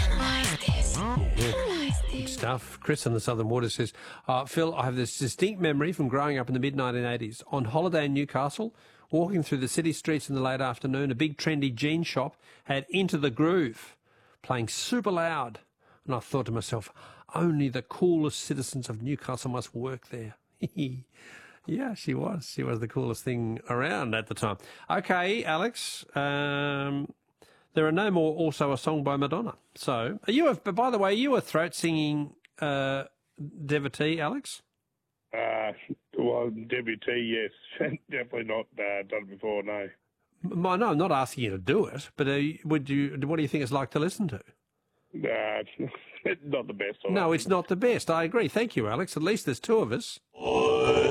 Good stuff. Chris on the Southern Water says, Phil, I have this distinct memory from growing up in the mid-1980s. On holiday in Newcastle, walking through the city streets in the late afternoon, a big trendy jean shop had Into the Groove playing super loud. And I thought to myself, only the coolest citizens of Newcastle must work there. Yeah, she was. She was the coolest thing around at the time. Okay, Alex, there are no more also a song by Madonna. So, by the way, are you a throat singing devotee, Alex? Well, devotee, yes. Definitely not done before, no. No, I'm not asking you to do it, but what do you think it's like to listen to? It's not the best. No, it's not the best. I agree. Thank you, Alex. At least there's two of us.